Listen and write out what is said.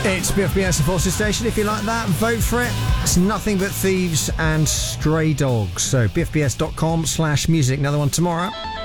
It's BFBS the Forces Station. If you like that, vote for it. It's Nothing But Thieves and Stray Dogs. So BFBS.com/music. Another one tomorrow.